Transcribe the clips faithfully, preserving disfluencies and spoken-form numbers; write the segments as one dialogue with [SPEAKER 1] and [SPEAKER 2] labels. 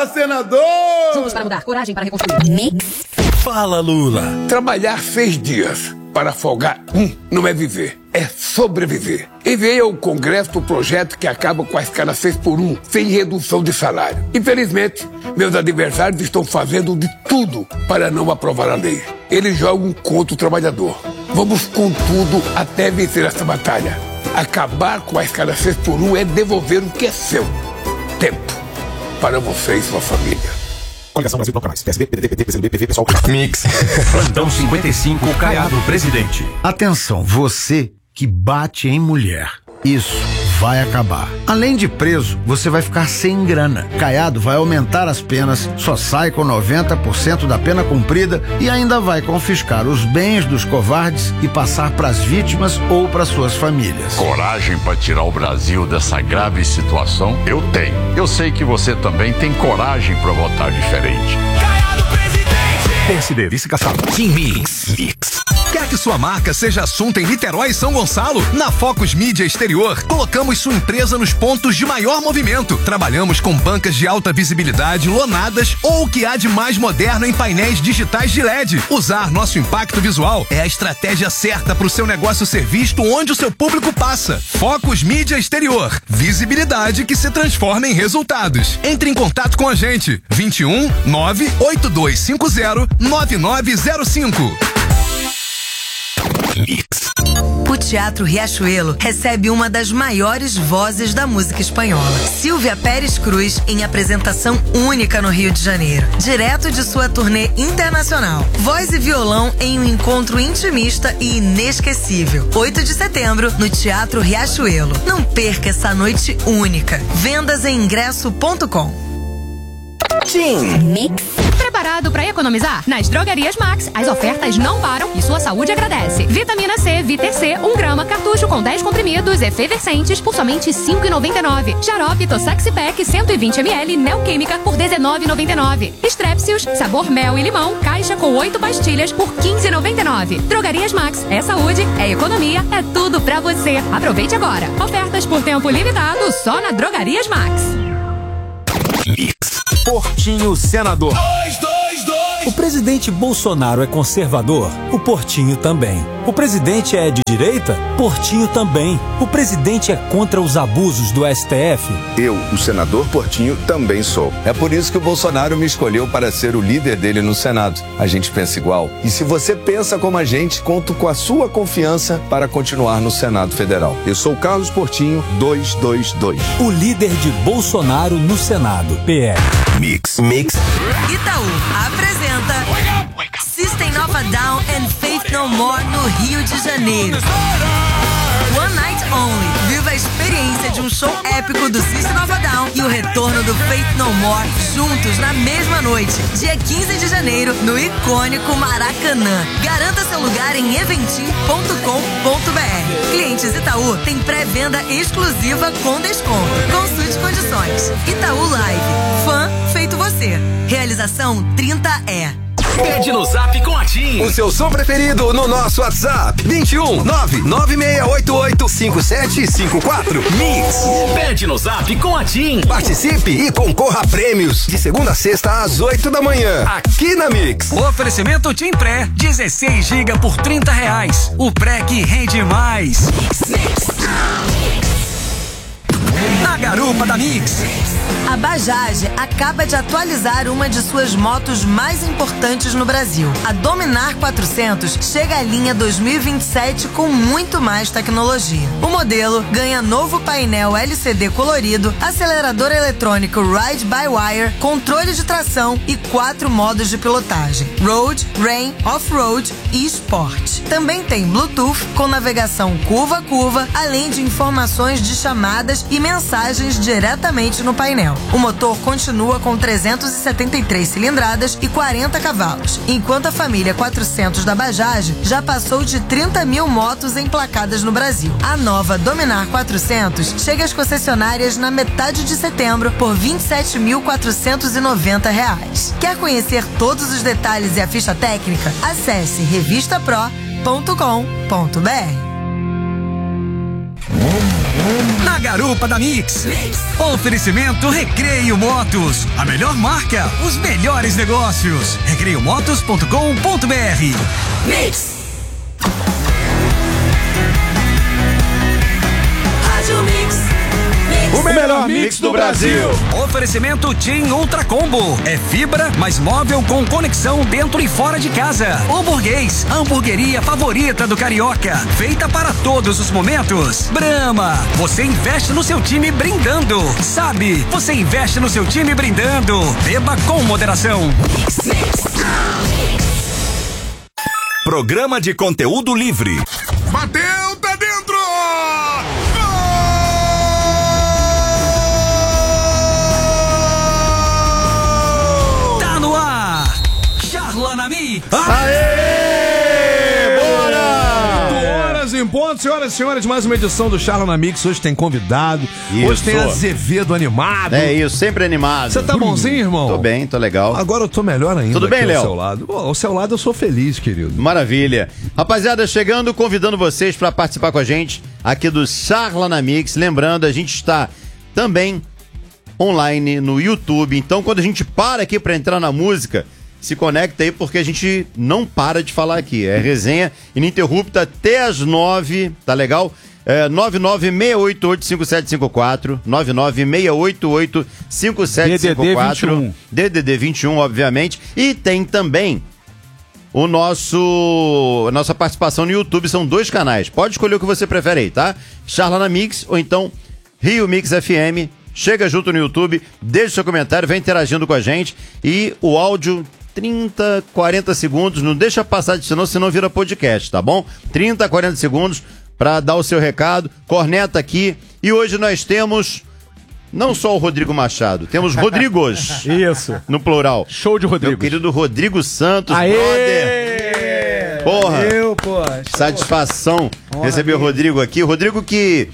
[SPEAKER 1] senador!
[SPEAKER 2] Juntos para mudar, coragem para reconstruir. Mix.
[SPEAKER 3] Fala, Lula.
[SPEAKER 1] Trabalhar seis dias para folgar um não é viver, é sobreviver. Enviei ao Congresso o projeto que acaba com a escala seis por um, sem redução de salário. Infelizmente, meus adversários estão fazendo de tudo para não aprovar a lei. Eles jogam contra o trabalhador. Vamos com tudo até vencer essa batalha. Acabar com a escala seis por um é devolver o que é seu. Tempo para você e sua família.
[SPEAKER 4] Coligação Brasil Bloco Mais. P S B, P D T, P T, P C B, P V, Pessoal.
[SPEAKER 3] Mix. Plantão cinquenta e cinco, Caiado Presidente.
[SPEAKER 5] Atenção, você que bate em mulher. Isso vai acabar. Além de preso, você vai ficar sem grana. Caiado vai aumentar as penas, só sai com noventa por cento da pena cumprida e ainda vai confiscar os bens dos covardes e passar para as vítimas ou para suas famílias.
[SPEAKER 6] Coragem para tirar o Brasil dessa grave situação? Eu tenho. Eu sei que você também tem coragem para votar diferente.
[SPEAKER 3] Caiado Presidente.
[SPEAKER 4] P S D, vice caçado.
[SPEAKER 3] Team Mix. Mix. Quer que sua marca seja assunto em Niterói e São Gonçalo? Na Focus Mídia Exterior, colocamos sua empresa nos pontos de maior movimento. Trabalhamos com bancas de alta visibilidade, lonadas ou o que há de mais moderno em painéis digitais de L E D. Usar nosso impacto visual é a estratégia certa para o seu negócio ser visto onde o seu público passa. Focus Mídia Exterior. Visibilidade que se transforma em resultados. Entre em contato com a gente. vinte e um, nove oito dois cinco zero, nove nove zero cinco.
[SPEAKER 7] Mix. O Teatro Riachuelo recebe uma das maiores vozes da música espanhola, Sílvia Pérez Cruz, em apresentação única no Rio de Janeiro, direto de sua turnê internacional. Voz e violão em um encontro intimista e inesquecível. oito de setembro, no Teatro Riachuelo. Não perca essa noite única. Vendas em ingresso ponto com.
[SPEAKER 2] Team Mix.
[SPEAKER 8] Preparado para economizar? Nas Drogarias Max, as ofertas não param e sua saúde agradece. Vitamina C, Viter C, um grama, cartucho com dez comprimidos efervescentes por somente cinco reais e noventa e nove centavos. Xarope Tossaxi Pack cento e vinte mililitros Neoquímica por dezenove reais e noventa e nove centavos. Strepsius, sabor mel e limão, caixa com oito pastilhas por quinze reais e noventa e nove centavos. Drogarias Max, é saúde, é economia, é tudo pra você. Aproveite agora. Ofertas por tempo limitado só na Drogarias Max.
[SPEAKER 3] Mix. Portinho Senador.
[SPEAKER 9] Dois, dois, dois.
[SPEAKER 10] O presidente Bolsonaro é conservador? O Portinho também. O presidente é de direita? Portinho também. O presidente é contra os abusos do S T F?
[SPEAKER 11] Eu, o senador Portinho, também sou. É por isso que o Bolsonaro me escolheu para ser o líder dele no Senado. A gente pensa igual. E se você pensa como a gente, conto com a sua confiança para continuar no Senado Federal. Eu sou Carlos Portinho, duzentos e vinte e dois.
[SPEAKER 10] O líder de Bolsonaro no Senado. P R.
[SPEAKER 3] Mix. Mix.
[SPEAKER 7] Itaú apresenta System of a Down and Faith No More no Rio de Janeiro. One Night Only. Viva a experiência de um show épico do System of a Down e o retorno do Faith No More juntos na mesma noite, dia quinze de janeiro, no icônico Maracanã. Garanta seu lugar em eventim ponto com ponto br. Clientes Itaú tem pré-venda exclusiva com desconto. Consulte condições. Itaú Live. Fã feito você. Realização trinta E.
[SPEAKER 3] Pede no Zap com a TIM.
[SPEAKER 12] O seu som preferido no nosso WhatsApp. vinte e um, nove nove seis oito oito, cinco sete cinco quatro.
[SPEAKER 3] Mix. Pede no Zap com a TIM.
[SPEAKER 12] Participe e concorra a prêmios. De segunda a sexta às oito da manhã. Aqui na Mix.
[SPEAKER 3] Oferecimento TIM Pré. dezesseis gigas por trinta reais. O pré que rende mais. Mix, mix. Na garupa da Mix.
[SPEAKER 7] A Bajaj acaba de atualizar uma de suas motos mais importantes no Brasil. A Dominar quatrocentos chega à linha dois mil e vinte e sete com muito mais tecnologia. O modelo ganha novo painel L C D colorido, acelerador eletrônico Ride by Wire, controle de tração e quatro modos de pilotagem: Road, Rain, Off-Road e Sport. Também tem Bluetooth com navegação curva a curva, além de informações de chamadas e mensagens diretamente no painel. O motor continua com trezentas e setenta e três cilindradas e quarenta cavalos, enquanto a família quatrocentos da Bajaj já passou de trinta mil motos emplacadas no Brasil. A nova Dominar quatrocentos chega às concessionárias na metade de setembro por vinte e sete mil quatrocentos e noventa reais. Quer conhecer todos os detalhes e a ficha técnica? Acesse revista pro ponto com ponto br.
[SPEAKER 3] Na Garupa da Mix. Oferecimento Recreio Motos. A melhor marca, os melhores negócios. recreio motos ponto com ponto br.
[SPEAKER 2] Mix. Rádio Mix.
[SPEAKER 9] O melhor mix do Brasil.
[SPEAKER 3] Oferecimento TIM Ultra Combo. É fibra, mais móvel com conexão dentro e fora de casa. Hamburguês, a hamburgueria favorita do carioca. Feita para todos os momentos. Brahma, você investe no seu time brindando. Sabe, você investe no seu time brindando. Beba com moderação.
[SPEAKER 12] Programa de conteúdo livre.
[SPEAKER 13] Bateu, tá dentro!
[SPEAKER 9] Aê! Bora! oito horas em ponto, senhoras e senhores, mais uma edição do Charla na Mix. Hoje tem convidado,
[SPEAKER 5] isso.
[SPEAKER 9] Hoje tem Azevedo animado.
[SPEAKER 5] É isso, sempre animado.
[SPEAKER 9] Você tá bonzinho, irmão?
[SPEAKER 5] Tô bem, tô legal.
[SPEAKER 9] Agora eu tô melhor ainda.
[SPEAKER 5] Tudo bem, Léo?
[SPEAKER 9] Ao seu lado. Oh, ao seu lado eu sou feliz, querido.
[SPEAKER 5] Maravilha. Rapaziada, chegando, convidando vocês pra participar com a gente aqui do Charla na Mix. Lembrando, a gente está também online no YouTube. Então, quando a gente para aqui pra entrar na música, se conecta aí, porque a gente não para de falar aqui. É resenha ininterrupta até as nove, tá legal? É nove nove seis oito oito cinco sete cinco quatro, nove nove seis oito oito cinco sete cinco quatro, D D D vinte e um, obviamente. E tem também o nosso a nossa participação no YouTube, são dois canais. Pode escolher o que você prefere aí, tá? Charla na Mix ou então Rio Mix F M. Chega junto no YouTube, deixa seu comentário, vem interagindo com a gente. E o áudio, trinta, quarenta segundos, não deixa passar de senão, senão vira podcast, tá bom? trinta, quarenta segundos para dar o seu recado, corneta aqui. E hoje nós temos não só o Rodrigo Machado, temos Rodrigos.
[SPEAKER 9] Isso.
[SPEAKER 5] No plural.
[SPEAKER 9] Show de Rodrigo.
[SPEAKER 5] Meu querido Rodrigo Santos,
[SPEAKER 9] Aê!
[SPEAKER 5] brother. Porra.
[SPEAKER 14] Eu, pô.
[SPEAKER 5] Satisfação
[SPEAKER 14] Honra
[SPEAKER 5] receber o Rodrigo aqui. Rodrigo que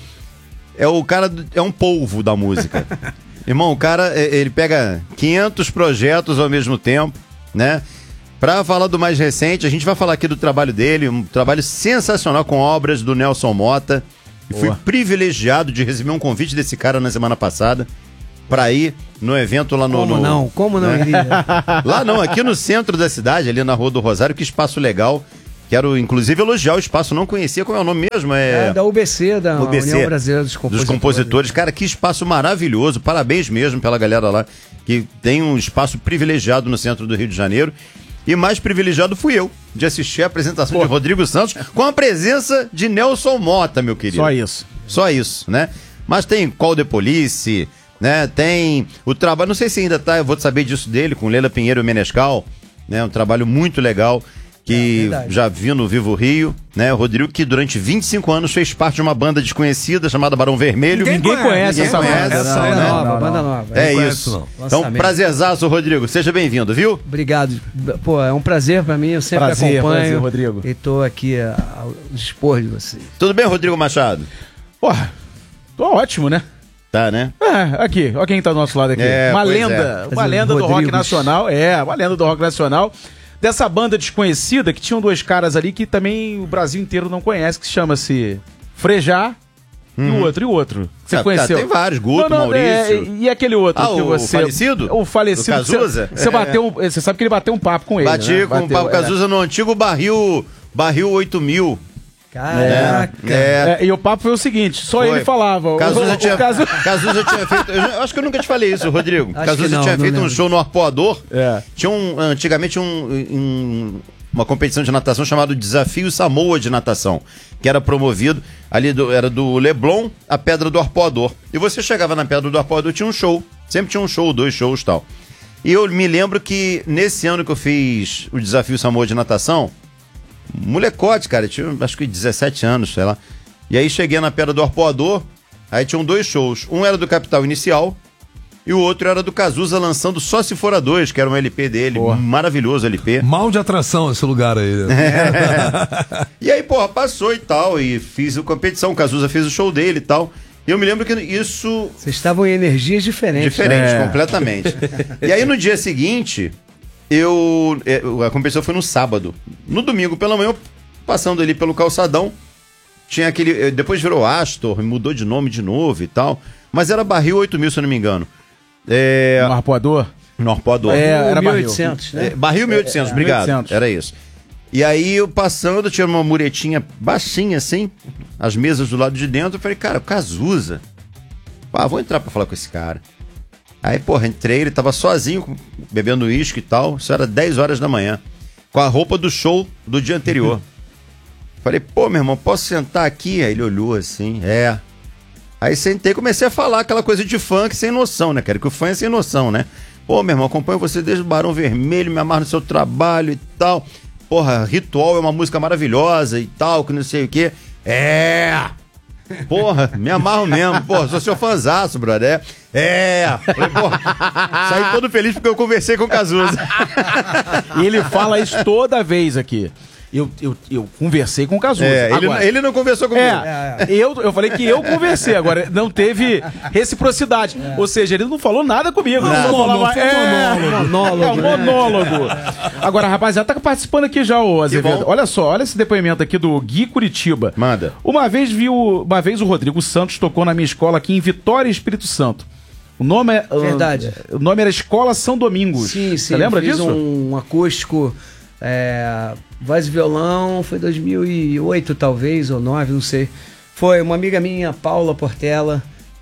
[SPEAKER 5] é o cara, do, é um polvo da música. Irmão, o cara, ele pega quinhentos projetos ao mesmo tempo, né? Pra falar do mais recente, a gente vai falar aqui do trabalho dele, um trabalho sensacional com obras do Nelson Mota. E fui privilegiado de receber um convite desse cara na semana passada pra ir no evento lá no...
[SPEAKER 14] Como
[SPEAKER 5] no,
[SPEAKER 14] não? Como não
[SPEAKER 5] né?
[SPEAKER 14] iria?
[SPEAKER 5] Lá não, aqui no centro da cidade, ali na Rua do Rosário, que espaço legal. Quero, inclusive, elogiar o espaço, não conhecia, como é o nome mesmo? É,
[SPEAKER 14] é da U B C, da
[SPEAKER 5] U B C,
[SPEAKER 14] União Brasileira dos Compositores.
[SPEAKER 5] Dos compositores. Cara, que espaço maravilhoso, parabéns mesmo pela galera lá, que tem um espaço privilegiado no centro do Rio de Janeiro. E mais privilegiado fui eu, de assistir a apresentação Pô. de Rodrigo Santos, com a presença de Nelson Mota, meu querido.
[SPEAKER 9] Só isso.
[SPEAKER 5] Só isso, né? Mas tem Call the Police, né? Tem o trabalho, não sei se ainda tá, eu vou saber disso dele, com Leila Pinheiro e Menescal, né? Um trabalho muito legal, que é, já vi no Vivo Rio, né? O Rodrigo, que durante vinte e cinco anos fez parte de uma banda desconhecida chamada Barão Vermelho.
[SPEAKER 9] Ninguém, Ninguém conhece,
[SPEAKER 5] Ninguém
[SPEAKER 9] essa
[SPEAKER 5] conhece
[SPEAKER 9] banda.
[SPEAKER 5] essa,
[SPEAKER 14] banda
[SPEAKER 5] né?
[SPEAKER 14] nova, banda nova.
[SPEAKER 5] É
[SPEAKER 9] Ninguém
[SPEAKER 5] isso.
[SPEAKER 9] conhece,
[SPEAKER 5] então, prazerzaço, Rodrigo. Seja bem-vindo, viu?
[SPEAKER 14] Obrigado. Pô, é um prazer pra mim, eu sempre
[SPEAKER 9] prazer,
[SPEAKER 14] acompanho.
[SPEAKER 9] Prazer, Rodrigo.
[SPEAKER 14] E tô aqui ao dispor de vocês.
[SPEAKER 5] Tudo bem, Rodrigo Machado?
[SPEAKER 15] Porra, tô ótimo, né?
[SPEAKER 5] Tá, né?
[SPEAKER 15] É, aqui, olha quem tá do nosso lado aqui.
[SPEAKER 5] É,
[SPEAKER 15] uma
[SPEAKER 5] pois
[SPEAKER 15] lenda,
[SPEAKER 5] é.
[SPEAKER 15] uma lenda do rock nacional. É, uma lenda do rock nacional. Dessa banda desconhecida, que tinham dois caras ali que também o Brasil inteiro não conhece, que chama-se Frejá
[SPEAKER 5] Uhum.
[SPEAKER 15] e o outro, e o outro. Você
[SPEAKER 5] Ah,
[SPEAKER 15] conheceu?
[SPEAKER 5] tá, tem vários, Guto,
[SPEAKER 15] Não, não,
[SPEAKER 5] Maurício.
[SPEAKER 15] é, e aquele outro
[SPEAKER 5] Ah,
[SPEAKER 15] que
[SPEAKER 5] o
[SPEAKER 15] você...
[SPEAKER 5] falecido?
[SPEAKER 15] O falecido.
[SPEAKER 5] Do Cazuza?
[SPEAKER 15] Você, você
[SPEAKER 5] É.
[SPEAKER 15] bateu, você sabe que ele bateu um papo com ele,
[SPEAKER 5] Bati
[SPEAKER 15] né?
[SPEAKER 5] com o Papo Cazuza no antigo barril, barril oito mil.
[SPEAKER 14] Caraca.
[SPEAKER 5] É.
[SPEAKER 15] É, e o papo foi o seguinte, só
[SPEAKER 5] Foi.
[SPEAKER 15] ele falava.
[SPEAKER 5] Cazuza
[SPEAKER 15] o, o,
[SPEAKER 5] tinha,
[SPEAKER 15] o Cazu...
[SPEAKER 5] Cazuza tinha feito. Eu já- acho que eu nunca te falei isso, Rodrigo.
[SPEAKER 14] Acho
[SPEAKER 5] Cazuza
[SPEAKER 14] que não,
[SPEAKER 5] tinha
[SPEAKER 14] não
[SPEAKER 5] feito um
[SPEAKER 14] lembro.
[SPEAKER 5] show no Arpoador.
[SPEAKER 15] É.
[SPEAKER 5] Tinha um, antigamente um, um- uma competição de natação chamada Desafio Samoa de Natação, que era promovido ali, do, era do Leblon, a Pedra do Arpoador. E você chegava na Pedra do Arpoador, tinha um show. Sempre tinha um show, dois shows e tal. E eu me lembro que nesse ano que eu fiz o Desafio Samoa de Natação, molecote, cara, tinha acho que dezessete anos, sei lá. E aí cheguei na Pedra do Arpoador, aí tinham dois shows. Um era do Capital Inicial e o outro era do Cazuza lançando Só Se For a Dois, que era um L P dele, um maravilhoso L P.
[SPEAKER 9] Mal de atração esse lugar aí.
[SPEAKER 5] É. E aí, porra, passou e tal, e fiz a competição, o Cazuza fez o show dele e tal. E eu me lembro que isso...
[SPEAKER 14] Vocês estavam em energias diferentes.
[SPEAKER 5] Diferente,
[SPEAKER 14] É.
[SPEAKER 5] completamente. E aí no dia seguinte, eu... é, a competição foi no sábado. No domingo pela manhã, eu passando ali pelo calçadão,
[SPEAKER 16] tinha aquele... Depois virou Astor, mudou de nome de novo e tal. Mas era Barril oito mil, se eu não me engano. É...
[SPEAKER 15] No Arpoador?
[SPEAKER 16] No Arpoador.
[SPEAKER 15] É, era
[SPEAKER 14] mil e oitocentos, né?
[SPEAKER 16] É, Barril mil e oitocentos,
[SPEAKER 15] É,
[SPEAKER 16] obrigado.
[SPEAKER 15] mil e oitocentos.
[SPEAKER 16] Era isso. E aí, eu passando, tinha uma muretinha baixinha assim, as mesas do lado de dentro. Eu falei, cara, o Cazuza. Ah, vou entrar pra falar com esse cara. Aí, porra, entrei, ele tava sozinho, bebendo uísque e tal. Isso era dez horas da manhã. Com a roupa do show do dia anterior. Falei, pô, meu irmão, posso sentar aqui? Aí ele olhou assim, é. Aí sentei e comecei a falar aquela coisa de funk sem noção, né, cara? Que o fã é sem noção, né? Pô, meu irmão, acompanho você desde o Barão Vermelho, me amarro no seu trabalho e tal. Porra, Ritual é uma música maravilhosa e tal, que não sei o quê. É! Porra, me amarro mesmo. Porra, sou seu fãzaço, brother. É! Falei, porra, saí todo feliz porque eu conversei com o Cazuza.
[SPEAKER 15] E ele fala isso toda vez aqui. Eu, eu, eu conversei com o Cazuza.
[SPEAKER 16] É, ele,
[SPEAKER 15] agora,
[SPEAKER 16] ele não conversou comigo.
[SPEAKER 15] É, eu, eu falei que eu conversei, agora não teve reciprocidade. É. Ou seja, ele não falou nada comigo. Não,
[SPEAKER 14] não,
[SPEAKER 15] falava,
[SPEAKER 14] não, foi
[SPEAKER 15] é,
[SPEAKER 14] monólogo. monólogo.
[SPEAKER 15] É um monólogo. Agora, rapaziada, tá participando aqui já, o Azevedo. Olha só, olha esse depoimento aqui do Gui Curitiba.
[SPEAKER 16] Manda.
[SPEAKER 15] Uma vez viu, uma vez o Rodrigo Santos tocou na minha escola aqui em Vitória, Espírito Santo. O nome é...
[SPEAKER 14] Verdade.
[SPEAKER 15] Uh, o nome era Escola São Domingos.
[SPEAKER 14] Sim, sim.
[SPEAKER 15] Você lembra
[SPEAKER 14] fiz
[SPEAKER 15] disso?
[SPEAKER 14] um acústico... É, voz e violão, foi dois mil e oito talvez, ou nove, não sei. Foi uma amiga minha, Paula Portela,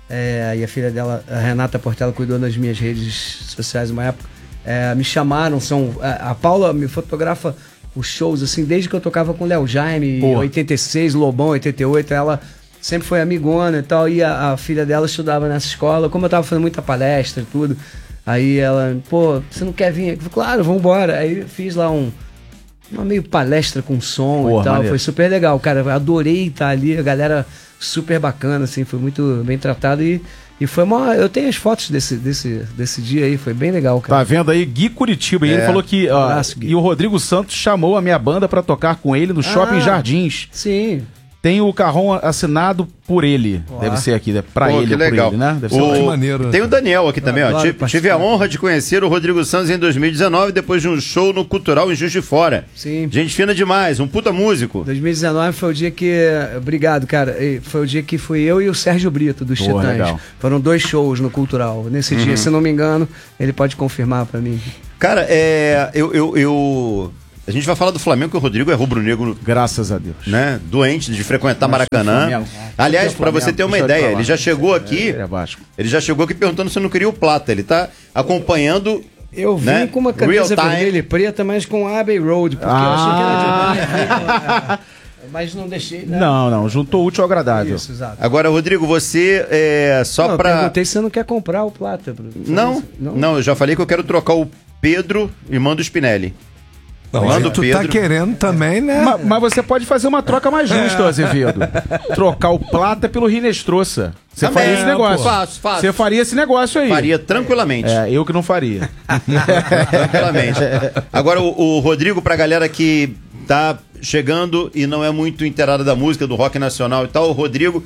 [SPEAKER 14] é, e a filha dela, a Renata Portela, cuidou das minhas redes sociais uma época. É, me chamaram, são, a, a Paula me fotografa os shows, assim, desde que eu tocava com o Léo Jaime, em oitenta e seis, Lobão, oitenta e oito, ela sempre foi amigona e tal, e a, a filha dela estudava nessa escola, como eu tava fazendo muita palestra e tudo, aí ela, pô, você não quer vir? Eu falei, claro, vambora. Aí fiz lá um uma meio palestra com som. Porra, e tal, maneiro. Foi super legal, cara, eu adorei estar ali, a galera super bacana, assim, foi muito bem tratado e, e foi uma, eu tenho as fotos desse, desse, desse dia aí, foi bem legal, cara.
[SPEAKER 15] Tá vendo aí, Gui Curitiba, e
[SPEAKER 14] é.
[SPEAKER 15] ele falou que, ó,
[SPEAKER 14] Abraço,
[SPEAKER 15] e o Rodrigo Santos chamou a minha banda pra tocar com ele no
[SPEAKER 14] ah,
[SPEAKER 15] Shopping Jardins.
[SPEAKER 14] Sim.
[SPEAKER 15] Tem o carrão assinado por ele. Ó. Deve ser aqui, né? Pra
[SPEAKER 16] Pô,
[SPEAKER 15] ele,
[SPEAKER 16] que legal.
[SPEAKER 15] Por ele, né? Deve ser
[SPEAKER 16] o...
[SPEAKER 15] que maneiro.
[SPEAKER 16] Tem o Daniel aqui também, ó.
[SPEAKER 14] Claro,
[SPEAKER 16] Tive, tive a honra de conhecer o Rodrigo Santos em dois mil e dezenove, depois de um show no Cultural em Juiz de Fora.
[SPEAKER 14] Sim.
[SPEAKER 16] Gente fina demais, um puta músico.
[SPEAKER 14] dois mil e dezenove foi o dia que... Obrigado, cara. Foi o dia que fui eu e o Sérgio Brito, dos
[SPEAKER 15] Pô,
[SPEAKER 14] Titãs.
[SPEAKER 15] legal.
[SPEAKER 14] Foram dois shows no Cultural. Nesse uhum. dia, se não me engano, ele pode confirmar pra mim.
[SPEAKER 16] Cara, é... Eu... eu, eu... A gente vai falar do Flamengo, que o Rodrigo é rubro-negro.
[SPEAKER 15] Graças a Deus.
[SPEAKER 16] Né? Doente de frequentar Maracanã. Aliás, para você ter uma ideia, ele já chegou aqui. Ele já chegou aqui perguntando se eu não queria o Plata. Ele tá acompanhando.
[SPEAKER 14] Eu vim
[SPEAKER 16] né?
[SPEAKER 14] com uma camisa vermelha e preta, mas com Abbey Road, porque
[SPEAKER 15] ah.
[SPEAKER 14] eu achei que era demais. Mas não deixei. Né?
[SPEAKER 15] Não, não, juntou útil ao agradável.
[SPEAKER 14] Isso, exato.
[SPEAKER 16] Agora, Rodrigo, você é só
[SPEAKER 14] não,
[SPEAKER 16] pra.
[SPEAKER 14] Eu perguntei se você não quer comprar o Plata.
[SPEAKER 16] Não, não, não, eu já falei que eu quero trocar o Pedro, irmão do Spinelli.
[SPEAKER 9] Não,
[SPEAKER 16] Manda
[SPEAKER 9] tu
[SPEAKER 16] Pedro.
[SPEAKER 9] tá querendo também, né?
[SPEAKER 15] Mas, mas você pode fazer uma troca mais justa, Azevedo. Trocar o Plata pelo Rinestrosa. Você
[SPEAKER 16] Também,
[SPEAKER 15] faria esse negócio.
[SPEAKER 16] Faço, faço.
[SPEAKER 15] Você faria esse negócio aí.
[SPEAKER 16] Faria tranquilamente.
[SPEAKER 15] É, eu que não faria.
[SPEAKER 16] Tranquilamente. Agora, o, o Rodrigo, pra galera que tá chegando e não é muito inteirada da música, do rock nacional e tal, o Rodrigo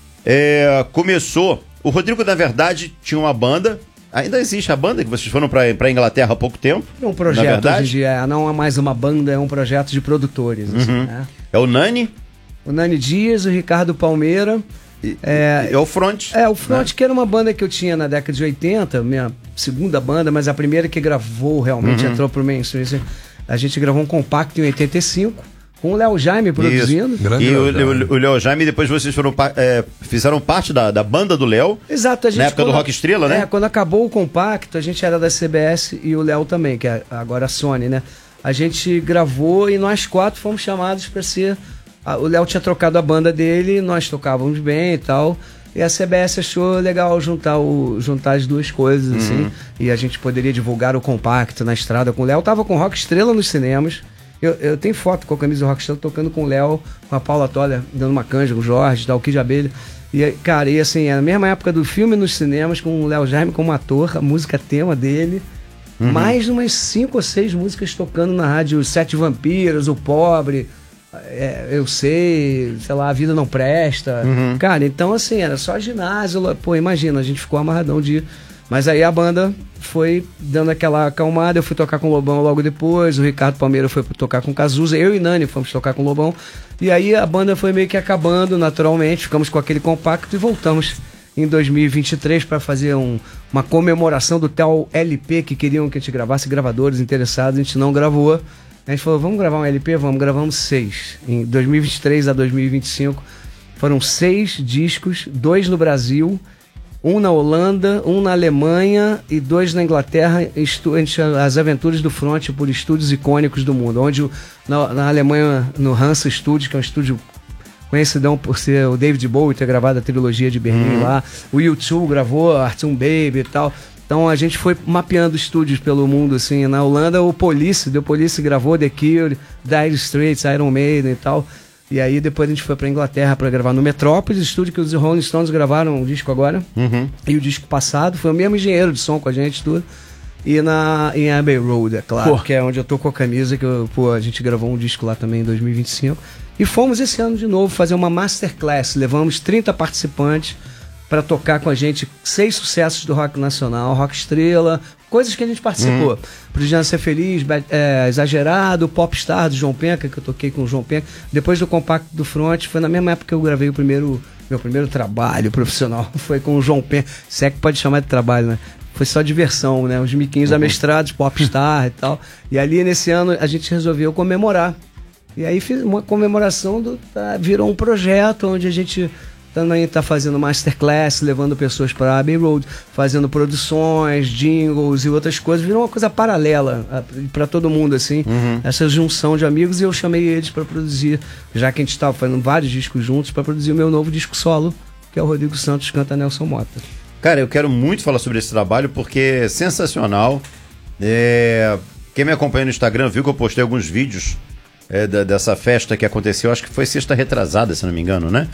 [SPEAKER 16] é, começou... O Rodrigo, na verdade, tinha uma banda... Ainda existe a banda que vocês foram pra, pra Inglaterra há pouco tempo?
[SPEAKER 14] É um projeto hoje em dia, não é mais uma banda, é um projeto de produtores. Assim,
[SPEAKER 16] uhum.
[SPEAKER 14] né?
[SPEAKER 16] É o Nani?
[SPEAKER 14] O Nani Dias, o Ricardo Palmeira.
[SPEAKER 16] E, é, é o Front.
[SPEAKER 14] É, o Front, né? Que era uma banda que eu tinha na década de oitenta, minha segunda banda, mas a primeira que gravou realmente, uhum. entrou pro mainstream. A gente gravou um compacto em oitenta e cinco. Com o Léo Jaime produzindo.
[SPEAKER 16] E o Léo Jaime, depois vocês foram é, fizeram parte da, da banda do Léo.
[SPEAKER 14] Exato. A gente,
[SPEAKER 16] na época
[SPEAKER 14] quando,
[SPEAKER 16] do Rock Estrela, né?
[SPEAKER 14] É, quando acabou o compacto, a gente era da C B S e o Léo também, que é agora a Sony, né? A gente gravou e nós quatro fomos chamados para ser... A, o Léo tinha trocado a banda dele, nós tocávamos bem e tal. E a C B S achou legal juntar, o, juntar as duas coisas, uhum. assim. E a gente poderia divulgar o compacto na estrada com o Léo. Tava com Rock Estrela nos cinemas. Eu, eu tenho foto com a camisa do Rockstar tocando com o Léo, com a Paula Toller, dando uma canja, com o Jorge, tal, o Kid de Abelha. E, cara, e assim, é na mesma época do filme nos cinemas, com o Léo Jaime como ator, a música tema dele. Uhum. Mais umas cinco ou seis músicas tocando na rádio Sete Vampiros, O Pobre. é, eu sei, sei lá, a vida não presta.
[SPEAKER 16] Uhum.
[SPEAKER 14] Cara, então assim, era só ginásio. Pô, imagina, a gente ficou amarradão de... Mas aí a banda foi dando aquela acalmada, eu fui tocar com o Lobão logo depois, o Ricardo Palmeira foi tocar com o Cazuza, eu e Nani fomos tocar com o Lobão, e aí a banda foi meio que acabando naturalmente, ficamos com aquele compacto e voltamos em dois mil e vinte e três para fazer um, uma comemoração do tal L P que queriam que a gente gravasse, gravadores interessados, a gente não gravou, a gente falou, vamos gravar um L P? Vamos, gravamos seis, em dois mil e vinte e três a dois mil e vinte e cinco, foram seis discos, dois no Brasil, um na Holanda, um na Alemanha e dois na Inglaterra, estu- As Aventuras do Front por estúdios icônicos do mundo, onde o, na, na Alemanha, no Hansa Studio, que é um estúdio conhecidão por ser o David Bowie ter gravado a trilogia de Berlim
[SPEAKER 16] Uhum.
[SPEAKER 14] lá, o U dois gravou Artum Baby e tal, então a gente foi mapeando estúdios pelo mundo, assim, na Holanda o Police, The Police gravou The Cure, Dire Straits, Iron Maiden e tal. E aí depois a gente foi pra Inglaterra pra gravar no Metrópolis, estúdio que os Rolling Stones gravaram um disco agora.
[SPEAKER 16] Uhum.
[SPEAKER 14] E o disco passado foi o mesmo engenheiro de som com a gente, tudo. E na, em Abbey Road, é claro,
[SPEAKER 15] Pô.
[SPEAKER 14] que é onde eu tô com a camisa, que eu, pô, a gente gravou um disco lá também em dois mil e vinte e cinco. E fomos esse ano de novo fazer uma masterclass. Levamos trinta participantes para tocar com a gente seis sucessos do rock nacional, rock estrela, coisas que a gente participou.
[SPEAKER 16] Uhum.
[SPEAKER 14] Pro Ser Feliz, é, Exagerado, Popstar do João Penca, que eu toquei com o João Penca. Depois do Compacto do Front, foi na mesma época que eu gravei o primeiro, meu primeiro trabalho profissional, foi com o João Penca. Se é que pode chamar de trabalho, né? Foi só diversão, né? Os miquinhos
[SPEAKER 16] Uhum.
[SPEAKER 14] amestrados, Popstar e tal. E ali nesse ano a gente resolveu comemorar. E aí fiz uma comemoração, do, tá, virou um projeto onde a gente também está fazendo masterclass, levando pessoas para Abbey Road, fazendo produções, jingles e outras coisas. Virou uma coisa paralela para todo mundo, assim,
[SPEAKER 16] Uhum.
[SPEAKER 14] essa junção de amigos. E eu chamei eles para produzir, já que a gente estava fazendo vários discos juntos, para produzir o meu novo disco solo, que é o Rodrigo Santos Canta Nelson Mota.
[SPEAKER 16] Cara, eu quero muito falar sobre esse trabalho porque é sensacional. É... Quem me acompanha no Instagram viu que eu postei alguns vídeos é, da, dessa festa que aconteceu, acho que foi sexta retrasada, se não me engano, né?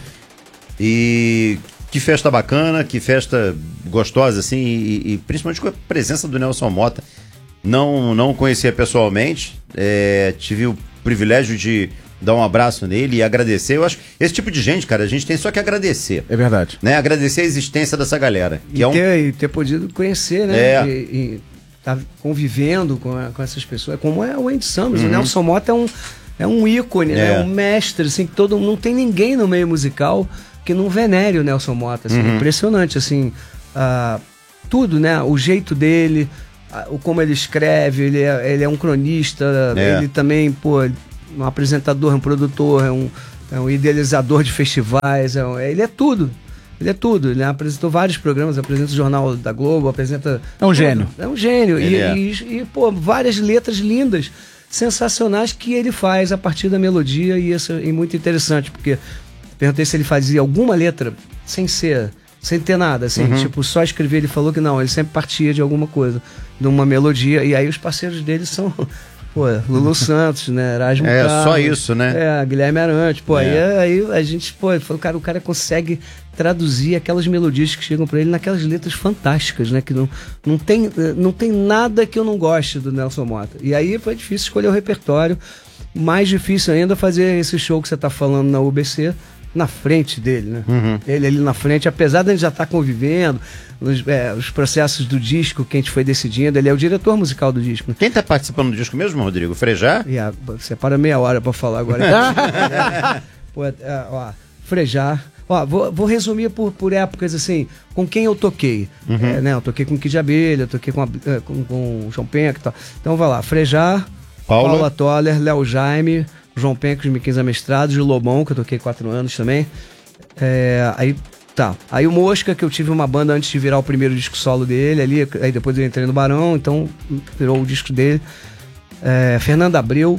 [SPEAKER 16] E que festa bacana, que festa gostosa, assim, e, e principalmente com a presença do Nelson Mota. Não, não o conhecia pessoalmente, é, tive o privilégio de dar um abraço nele e agradecer. Eu acho que esse tipo de gente, cara, a gente tem só que agradecer.
[SPEAKER 15] É verdade.
[SPEAKER 16] Né? Agradecer a existência dessa galera. Que
[SPEAKER 14] E,
[SPEAKER 16] é um...
[SPEAKER 14] ter, e ter podido conhecer, né?
[SPEAKER 16] É.
[SPEAKER 14] E, e tá convivendo com, a- com essas pessoas. Como é o Andy Summers.
[SPEAKER 16] Uhum.
[SPEAKER 14] O Nelson Mota é um, é um ícone,
[SPEAKER 16] É.
[SPEAKER 14] né? É um mestre, assim, que todo, não tem ninguém no meio musical que não venere o Nelson Mota. Assim,
[SPEAKER 16] Uhum.
[SPEAKER 14] impressionante, assim. ah, tudo, né? O jeito dele, ah, o como ele escreve, ele é, ele é um cronista,
[SPEAKER 16] É.
[SPEAKER 14] ele também, pô, um apresentador, um produtor, é um, é um idealizador de festivais, é um- ele é tudo. Ele é tudo. Ele apresentou vários programas, apresenta o Jornal da Globo, apresenta...
[SPEAKER 15] É um gênio.
[SPEAKER 14] É um gênio. E,
[SPEAKER 15] Ele é.
[SPEAKER 14] e, e, pô, várias letras lindas, sensacionais que ele faz a partir da melodia, e isso é muito interessante, porque perguntei se ele fazia alguma letra sem ser, sem ter nada, assim,
[SPEAKER 16] Uhum.
[SPEAKER 14] tipo, só escrever. Ele falou que não, ele sempre partia de alguma coisa, de uma melodia, e aí os parceiros dele são... Pô, Lulu Santos, né? Erasmo
[SPEAKER 16] É,
[SPEAKER 14] Carlos,
[SPEAKER 16] só isso, né?
[SPEAKER 14] É, Guilherme Arantes. Pô,
[SPEAKER 16] É.
[SPEAKER 14] aí, aí a gente, pô, ele falou, cara, o cara consegue traduzir aquelas melodias que chegam pra ele naquelas letras fantásticas, né? Que não, não, tem, não tem nada que eu não goste do Nelson Mota. E aí foi difícil escolher o repertório. Mais difícil ainda fazer esse show que você tá falando na U B C na frente dele, né?
[SPEAKER 16] Uhum.
[SPEAKER 14] Ele ali na frente, apesar de a gente já estar convivendo, os, é, os processos do disco que a gente foi decidindo, ele é o diretor musical do disco. Né?
[SPEAKER 16] Quem tá participando do disco mesmo, Rodrigo? Frejá?
[SPEAKER 14] Yeah, você para meia hora pra falar agora. Pô, é, ó, Frejá. Ó, vou, vou resumir por, por épocas, assim, com quem eu toquei.
[SPEAKER 16] Uhum.
[SPEAKER 14] É, né, eu toquei com Kid de Abelha, eu toquei com, a, é, com, com o João Penca e tal. Então vai lá, Frejá,
[SPEAKER 16] Paula.
[SPEAKER 14] Paula Toller, Léo Jaime, João Penca, os Miquinhos Amestrados, o Lobão, que eu toquei quatro anos também. É, aí, tá. Aí o Mosca, que eu tive uma banda antes de virar o primeiro disco solo dele ali, aí depois eu entrei no Barão, então virou o disco dele. É, Fernanda Abreu,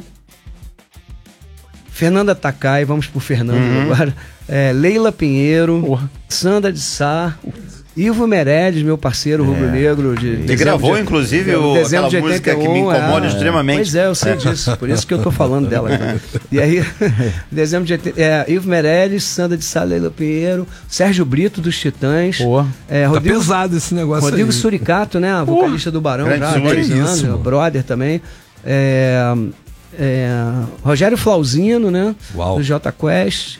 [SPEAKER 14] Fernanda Takai, vamos pro Fernando
[SPEAKER 16] Uhum.
[SPEAKER 14] agora. É, Leila Pinheiro, Sandra de Sá, Ivo Meirelles, meu parceiro rubro-negro. De
[SPEAKER 16] Ele gravou,
[SPEAKER 14] de-
[SPEAKER 16] inclusive,
[SPEAKER 14] de-
[SPEAKER 16] o-
[SPEAKER 14] dezembro
[SPEAKER 16] aquela
[SPEAKER 14] de
[SPEAKER 16] música que me
[SPEAKER 14] oitenta e um,
[SPEAKER 16] incomoda
[SPEAKER 14] é.
[SPEAKER 16] extremamente.
[SPEAKER 14] Pois é, eu sei disso, por isso que eu tô falando dela. E aí, dezembro de oitenta, é, Ivo Meirelles, Sandra de Sá, Leila Pinheiro, Sérgio Brito dos Titãs. É,
[SPEAKER 9] Tá
[SPEAKER 14] Rodrigo,
[SPEAKER 9] pesado esse negócio
[SPEAKER 14] Rodrigo
[SPEAKER 9] aí.
[SPEAKER 14] Suricato, né? Vocalista do Barão,
[SPEAKER 9] grande
[SPEAKER 14] já há
[SPEAKER 9] Suri.
[SPEAKER 14] dez anos,
[SPEAKER 9] Isso.
[SPEAKER 14] brother também. É, é, Rogério Flauzino, né?
[SPEAKER 9] Uau.
[SPEAKER 14] Do J Quest.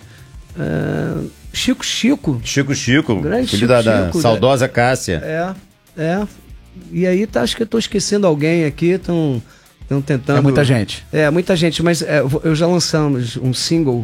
[SPEAKER 14] É, Chico Chico.
[SPEAKER 16] Chico Chico,
[SPEAKER 14] Grande
[SPEAKER 16] filho
[SPEAKER 14] Chico
[SPEAKER 16] da, da
[SPEAKER 14] Chico,
[SPEAKER 16] saudosa Cássia.
[SPEAKER 14] É, é. E aí, tá, acho que eu tô esquecendo alguém aqui, estão tentando...
[SPEAKER 15] É muita gente.
[SPEAKER 14] É, muita gente, mas é, eu já lançamos um single,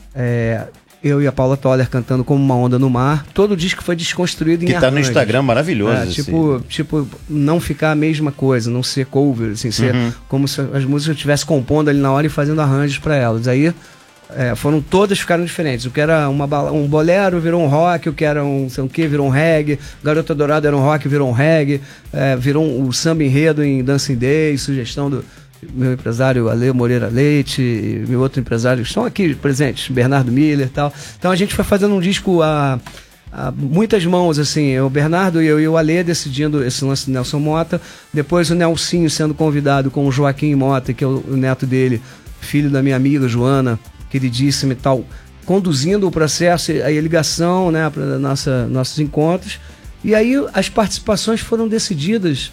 [SPEAKER 14] é, eu e a Paula Toller cantando Como Uma Onda no Mar. Todo o disco foi desconstruído em
[SPEAKER 16] Que tá no
[SPEAKER 14] arranjos.
[SPEAKER 16] Instagram, maravilhoso.
[SPEAKER 14] É, tipo,
[SPEAKER 16] assim.
[SPEAKER 14] tipo, não ficar a mesma coisa, não ser cover, assim, ser
[SPEAKER 16] Uhum.
[SPEAKER 14] como se as músicas eu estivesse compondo ali na hora e fazendo arranjos pra elas. Aí é, foram todas ficaram diferentes. O que era uma bala, um bolero virou um rock, o que era um sei o que virou um reggae, Garota Dourada era um rock, virou um reggae, é, virou um, o samba enredo em Dancing Day, sugestão do meu empresário Ale Moreira Leite, e meu outro empresário estão aqui presentes, Bernardo Miller e tal. Então a gente foi fazendo um disco a, a muitas mãos, assim, o Bernardo e eu e o Ale decidindo esse lance do Nelson Mota, depois o Nelsinho sendo convidado com o Joaquim Mota, que é o, o neto dele, filho da minha amiga Joana, queridíssima e tal, conduzindo o processo, a ligação, né, para nossa nossos encontros. E aí as participações foram decididas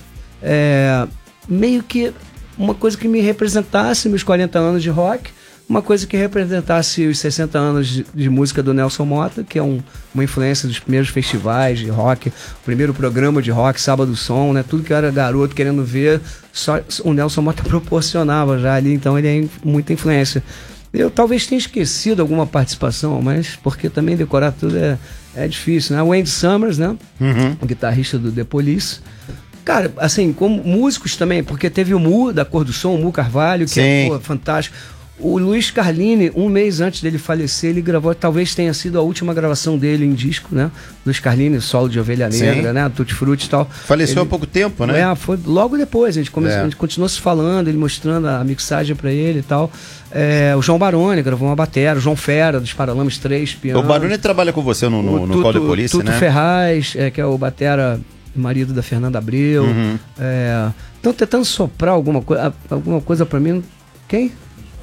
[SPEAKER 14] é, meio que uma coisa que me representasse meus quarenta anos de rock, uma coisa que representasse os sessenta anos de, de música do Nelson Mota, que é um, uma influência dos primeiros festivais de rock, o primeiro programa de rock, Sábado Som, né? Tudo que eu era garoto querendo ver, só o Nelson Mota proporcionava já ali, então ele é muita influência. Eu talvez tenha esquecido alguma participação, mas porque também decorar tudo é, é difícil, né? O Andy Summers, né?
[SPEAKER 16] Uhum.
[SPEAKER 14] O guitarrista do The Police. Cara, assim, como músicos também, porque teve o Mu, da Cor do Som, o Mu Carvalho, que
[SPEAKER 16] Sim.
[SPEAKER 14] é pô, fantástico. O Luiz Carlini, um mês antes dele falecer, ele gravou, talvez tenha sido a última gravação dele em disco, né? Luiz Carlini, solo de Ovelha Negra,
[SPEAKER 16] Sim.
[SPEAKER 14] né? Tutti Frutti e tal.
[SPEAKER 16] Faleceu
[SPEAKER 14] ele,
[SPEAKER 16] há pouco tempo, né?
[SPEAKER 14] É, foi logo depois, a gente, começou,
[SPEAKER 16] É.
[SPEAKER 14] a gente continuou se falando, ele mostrando a mixagem pra ele e tal. É, o João Baroni gravou uma batera, o João Fera, dos Paralamas três, piano.
[SPEAKER 16] O Baroni trabalha com você no, no,
[SPEAKER 14] O
[SPEAKER 16] no
[SPEAKER 14] Tuto-
[SPEAKER 16] Call the Police,
[SPEAKER 14] Tuto
[SPEAKER 16] né?
[SPEAKER 14] Ferraz, é, que é o batera marido da Fernanda Abreu.
[SPEAKER 16] Uhum.
[SPEAKER 14] É, estão tentando soprar alguma, coi alguma coisa pra mim. Quem?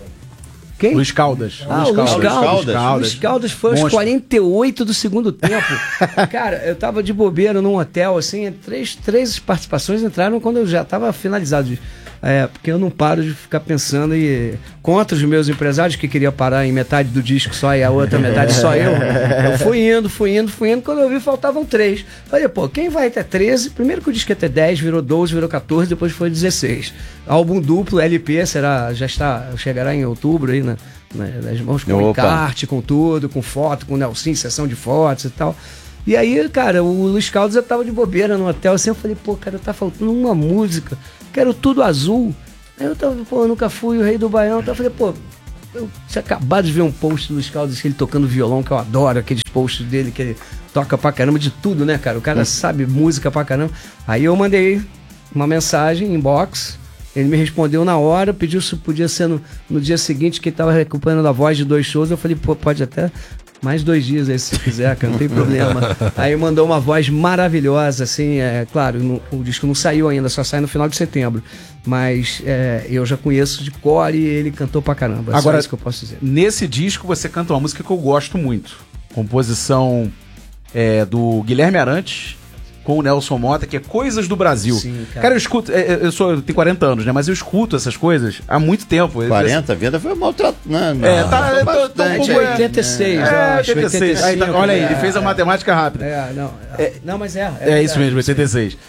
[SPEAKER 14] Quem?
[SPEAKER 15] Luiz Caldas.
[SPEAKER 14] Ah,
[SPEAKER 15] Luiz
[SPEAKER 14] o Luiz
[SPEAKER 15] Caldas.
[SPEAKER 14] Caldas.
[SPEAKER 15] Luiz Caldas.
[SPEAKER 14] Luiz Caldas foi aos
[SPEAKER 15] Monstro.
[SPEAKER 14] quarenta e oito do segundo tempo. Cara, eu tava de bobeira num hotel, assim, três, três participações entraram quando eu já tava finalizado. É, porque eu não paro de ficar pensando e contra os meus empresários que queria parar em metade do disco só e a outra metade só eu. Eu fui indo, fui indo, fui indo. Quando eu vi, faltavam três. Falei, pô, quem vai até treze? Primeiro que o disco ia até dez, virou doze, virou quatorze, depois foi dezesseis. Álbum duplo, L P, será, já está, chegará em outubro aí, né? Nas mãos com
[SPEAKER 16] Opa.
[SPEAKER 14] encarte, com tudo, com foto, com Nelson, sessão de fotos e tal. E aí, cara, o Luiz Caldas eu tava de bobeira no hotel, assim, eu falei, pô, cara, tá faltando uma música, quero Tudo Azul. Aí eu tava, pô, eu nunca fui o Rei do Baião, então eu falei, pô, eu tinha acabado de ver um post do Luiz Caldas, ele tocando violão, que eu adoro, aqueles posts dele, que ele toca pra caramba de tudo, né, cara? O cara sabe música pra caramba. Aí eu mandei uma mensagem, inbox, ele me respondeu na hora, pediu se podia ser no, no dia seguinte, que ele tava recuperando a voz de dois shows, eu falei, pô, pode até mais dois dias aí, se quiser, cara, não tem problema. Aí mandou uma voz maravilhosa, assim, é claro, no, o disco não saiu ainda, só sai no final de setembro. Mas é, eu já conheço de cor e ele cantou pra caramba. É
[SPEAKER 15] Agora,
[SPEAKER 14] só isso que eu posso dizer.
[SPEAKER 15] Nesse disco você canta uma música que eu gosto muito. Composição é, do Guilherme Arantes com o Nelson Mota, que é Coisas do Brasil.
[SPEAKER 14] Sim, cara.
[SPEAKER 15] Cara, eu escuto, é, eu sou, eu tenho quarenta anos, né? Mas eu escuto essas coisas há muito tempo.
[SPEAKER 16] quarenta, a vida foi maltratada.
[SPEAKER 15] É, tá, eu tô- tô um
[SPEAKER 16] bastante.
[SPEAKER 15] pouco-
[SPEAKER 14] De oitenta e seis,
[SPEAKER 15] É,
[SPEAKER 14] eu acho.
[SPEAKER 15] oitenta e seis. Aí, tá, olha aí, ele fez a matemática rápida.
[SPEAKER 14] É, não,
[SPEAKER 15] É,
[SPEAKER 14] não mas é.
[SPEAKER 15] É, isso mesmo, oitenta e seis.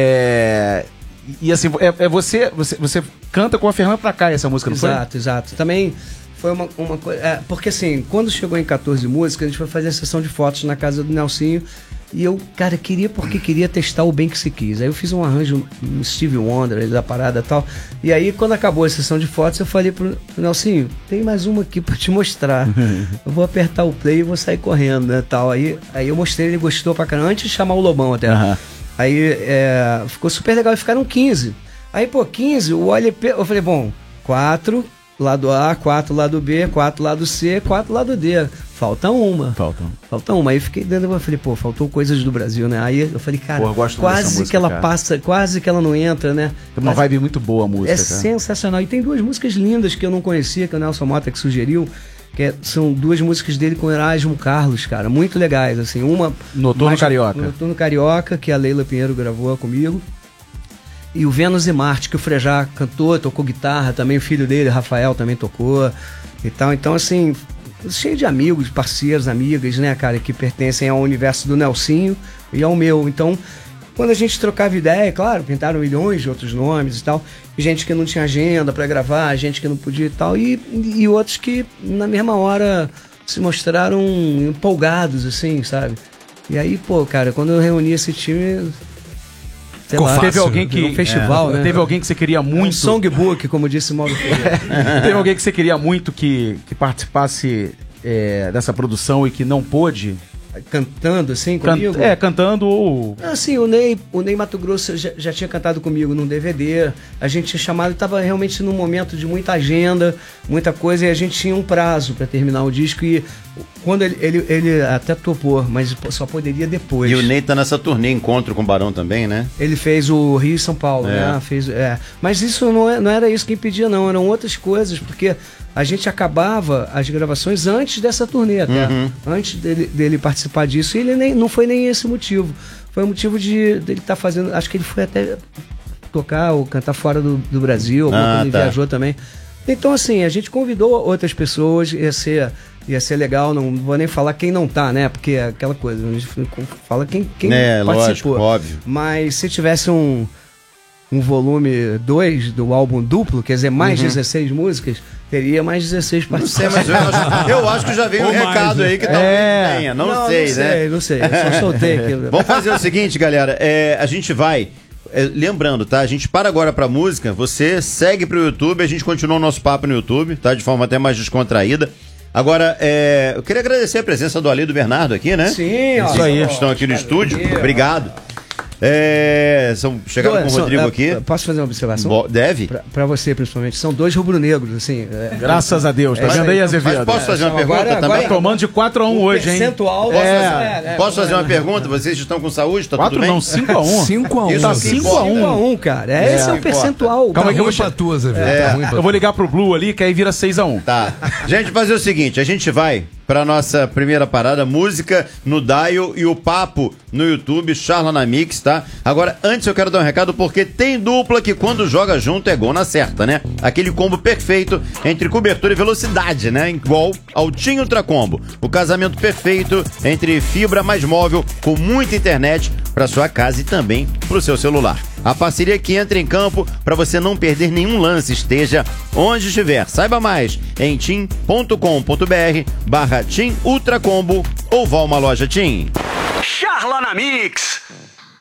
[SPEAKER 15] É, e assim, é, é você, você, você canta com a Fernanda pra cá essa música, não foi?
[SPEAKER 14] Exato, exato. Também foi uma, uma coisa. É, porque assim, quando chegou em quatorze músicas, a gente foi fazer a sessão de fotos na casa do Nelsinho. E eu, cara, queria porque queria testar o Bem Que Se Quis. Aí eu fiz um arranjo no Stevie Wonder da parada e tal. E aí, quando acabou a sessão de fotos, eu falei pro, pro Nelsinho, tem mais uma aqui pra te mostrar. Eu vou apertar o play e vou sair correndo, né, tal. Aí, aí eu mostrei, ele gostou pra caramba, antes de chamar o Lobão até.
[SPEAKER 15] Aham.
[SPEAKER 14] Aí é, ficou super legal, e ficaram quinze. Aí, pô, quinze, o L P, eu falei, bom, quatro lado A, quatro lado B, quatro lado C, quatro lado D. Falta uma.
[SPEAKER 15] Falta.
[SPEAKER 14] Falta uma. Aí eu fiquei dando, eu falei, pô, faltou Coisas do Brasil, né? Aí eu falei, cara,
[SPEAKER 15] Pô, eu gosto muito dessa
[SPEAKER 14] quase
[SPEAKER 15] música,
[SPEAKER 14] que ela
[SPEAKER 15] cara.
[SPEAKER 14] passa, quase que ela não entra, né?
[SPEAKER 15] Tem uma
[SPEAKER 14] Mas
[SPEAKER 15] vibe muito boa a música,
[SPEAKER 14] é
[SPEAKER 15] cara.
[SPEAKER 14] sensacional. E tem duas músicas lindas que eu não conhecia, que o Nelson Mota que sugeriu, que é- são duas músicas dele com o Erasmo Carlos, cara, muito legais, assim. Uma...
[SPEAKER 15] Noturno
[SPEAKER 14] mais-
[SPEAKER 15] Carioca.
[SPEAKER 14] Noturno Carioca, que a Leila Pinheiro gravou comigo. e o Vênus e Marte, que o Frejá cantou, tocou guitarra também, o filho dele, Rafael, também tocou e tal. Então, assim, cheio de amigos, parceiros, amigas, né, cara, que pertencem ao universo do Nelsinho e ao meu. Então, quando a gente trocava ideia, claro, pintaram milhões de outros nomes e tal, gente que não tinha agenda pra gravar, gente que não podia e tal, e, e outros que na mesma hora se mostraram empolgados, assim, sabe? E aí, pô, cara, quando eu reuni esse time... Sei lá,
[SPEAKER 15] teve alguém que
[SPEAKER 14] um festival,
[SPEAKER 15] é,
[SPEAKER 14] né?
[SPEAKER 15] Teve alguém que você queria muito.
[SPEAKER 14] Um songbook, como disse o Mauro Ferreira.
[SPEAKER 15] Teve alguém que você queria muito que, que participasse é, dessa produção e que não pôde?
[SPEAKER 14] Cantando assim
[SPEAKER 15] Can
[SPEAKER 14] comigo?
[SPEAKER 15] É, cantando ou...
[SPEAKER 14] Assim, o Ney, o Ney Mato Grosso já, já tinha cantado comigo num D V D. A gente tinha chamado, estava realmente num momento de muita agenda, muita coisa, e a gente tinha um prazo para terminar o disco. E quando ele, ele, ele até topou, mas só poderia depois.
[SPEAKER 16] E o Ney tá nessa turnê Encontro com o Barão também, né?
[SPEAKER 14] Ele fez o Rio e São Paulo,
[SPEAKER 16] É.
[SPEAKER 14] né? Fez, é. Mas isso não, é, não era isso que impedia, não. Eram outras coisas, porque a gente acabava as gravações antes dessa turnê até.
[SPEAKER 16] Uhum.
[SPEAKER 14] Antes dele, dele participar disso. E ele nem, não foi nem esse motivo. Foi o motivo de dele estar tá fazendo... Acho que ele foi até tocar ou cantar fora do, do Brasil. Alguma
[SPEAKER 16] Ah,
[SPEAKER 14] coisa, ele
[SPEAKER 16] tá.
[SPEAKER 14] viajou também. Então, assim, a gente convidou outras pessoas. Ia ser... Ia ser legal, não vou nem falar quem não tá, né? Porque é aquela coisa, a gente fala quem, quem
[SPEAKER 16] É,
[SPEAKER 14] participou.
[SPEAKER 16] lógico, óbvio.
[SPEAKER 14] Mas se tivesse um, um volume dois do álbum duplo, quer dizer, mais
[SPEAKER 16] Uhum.
[SPEAKER 14] dezesseis músicas, teria mais dezesseis participantes.
[SPEAKER 16] Não sei, mas eu acho, eu acho que já veio um
[SPEAKER 14] Ou mais,
[SPEAKER 16] recado
[SPEAKER 14] né?
[SPEAKER 16] aí que
[SPEAKER 14] É.
[SPEAKER 16] talvez tenha. Não,
[SPEAKER 14] Não,
[SPEAKER 16] sei,
[SPEAKER 14] não
[SPEAKER 16] né?
[SPEAKER 14] sei, não sei, eu só soltei aqui.
[SPEAKER 16] Vamos fazer o seguinte, galera. É, a gente vai... é, lembrando, tá? A gente para agora pra música, você segue pro YouTube, a gente continua o nosso papo no YouTube, tá? De forma até mais descontraída. Agora, é, eu queria agradecer a presença do Ali e do Bernardo aqui, né?
[SPEAKER 14] Sim, ó.
[SPEAKER 16] Isso aí. Estão aqui no estúdio. Obrigado. É, são, chegaram com o
[SPEAKER 14] São-
[SPEAKER 16] Rodrigo
[SPEAKER 14] é,
[SPEAKER 16] aqui.
[SPEAKER 14] Posso fazer uma observação?
[SPEAKER 16] Bo- deve.
[SPEAKER 14] Pra, pra você, principalmente. São dois rubro-negros, assim. é-
[SPEAKER 15] Graças a Deus. Tá
[SPEAKER 14] é isso
[SPEAKER 15] vendo aí, Azevedo?
[SPEAKER 16] Mas posso fazer uma
[SPEAKER 14] Então,
[SPEAKER 16] pergunta
[SPEAKER 14] agora-
[SPEAKER 16] também?
[SPEAKER 14] agora-
[SPEAKER 15] Tá tomando de quatro a um
[SPEAKER 14] o
[SPEAKER 15] hoje, hein?
[SPEAKER 14] percentual-
[SPEAKER 15] É.
[SPEAKER 14] Posso fazer- é,
[SPEAKER 16] Posso fazer uma
[SPEAKER 14] é.
[SPEAKER 16] pergunta? Vocês estão com saúde? Tá
[SPEAKER 15] Quatro
[SPEAKER 16] tudo bem?
[SPEAKER 15] não, cinco a um.
[SPEAKER 9] cinco a um.
[SPEAKER 16] Isso
[SPEAKER 15] Tá
[SPEAKER 16] que
[SPEAKER 15] cinco
[SPEAKER 16] importa.
[SPEAKER 15] a um.
[SPEAKER 14] cinco a um, cara. É, esse é o
[SPEAKER 16] importa.
[SPEAKER 14] percentual.
[SPEAKER 9] Calma aí que eu
[SPEAKER 14] Tá
[SPEAKER 9] vou pra tua, Zé Velho.
[SPEAKER 16] É.
[SPEAKER 9] Tá ruim pra
[SPEAKER 15] Eu vou ligar pro Blue ali, que aí vira seis a um.
[SPEAKER 16] Tá. Gente, fazer o seguinte, a gente vai pra nossa primeira parada, música no Dial e o papo no YouTube, Charla na Mix, tá? Agora, antes eu quero dar um recado, porque tem dupla que quando joga junto é gol na certa, né? Aquele combo perfeito entre cobertura e velocidade, né? Igual ao Tim Ultra Combo. O casamento perfeito entre fibra mais móvel com muita internet para sua casa e também pro seu celular. A parceria que entra em campo para você não perder nenhum lance, esteja onde estiver. Saiba mais em tim ponto com ponto br barra Tim Ultra Combo ou vá a uma loja Tim.
[SPEAKER 12] Charla na Mix.